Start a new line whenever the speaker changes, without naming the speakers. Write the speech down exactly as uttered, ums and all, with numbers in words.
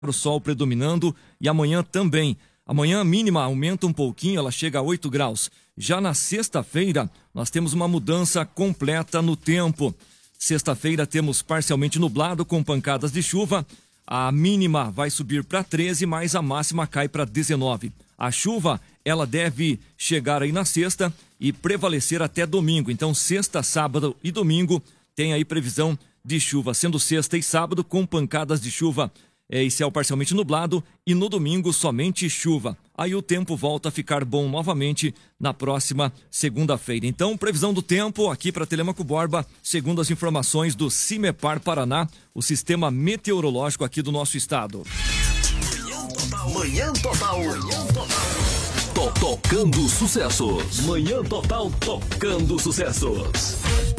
o sol predominando e amanhã também. Amanhã a mínima aumenta um pouquinho, ela chega a oito graus. Já na sexta-feira, nós temos uma mudança completa no tempo. Sexta-feira temos parcialmente nublado com pancadas de chuva. A mínima vai subir para treze, mas a máxima cai para dezenove. A chuva, ela deve chegar aí na sexta e prevalecer até domingo. Então, sexta, sábado e domingo tem aí previsão de chuva, sendo sexta e sábado com pancadas de chuva é, e céu parcialmente nublado, e no domingo somente chuva. Aí o tempo volta a ficar bom novamente na próxima segunda-feira. Então, previsão do tempo aqui para Telêmaco Borba, segundo as informações do CIMEPAR Paraná, o sistema meteorológico aqui do nosso estado.
Manhã Total. Manhã Total. Manhã Total. To- tocando sucessos. Manhã Total tocando sucessos.